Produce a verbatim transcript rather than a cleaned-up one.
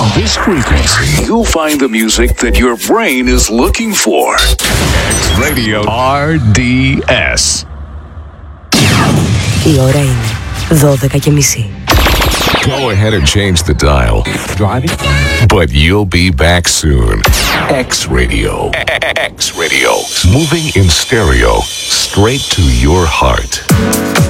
this frequency, you'll find the music that your brain is looking for. X-Radio αρ ντι ες. Η ώρα είναι δώδεκα και μισή. Go ahead and change the dial. Driving? But you'll be back soon. X-Radio. X-Radio. Moving in stereo straight to your heart.